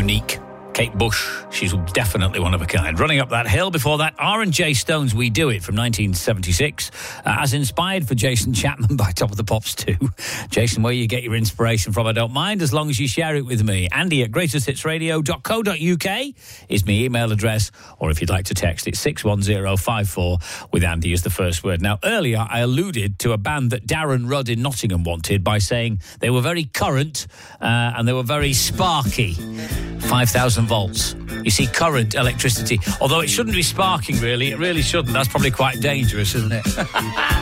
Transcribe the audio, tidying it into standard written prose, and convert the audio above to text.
unique. Kate Bush, she's definitely one of a kind. Running Up That Hill. Before that, R&J Stone's We Do It from 1976. As inspired for Jason Chapman by Top of the Pops too. Jason, where you get your inspiration from, I don't mind, as long as you share it with me. Andy at greatesthitsradio.co.uk is my email address, or if you'd like to text, it's 61054 with Andy as the first word. Now, earlier I alluded to a band that Darren Rudd in Nottingham wanted by saying they were very current and they were very sparky. 5,000 volts. You see, current, electricity, although it shouldn't be sparking, really. It really shouldn't. That's probably quite dangerous, isn't it?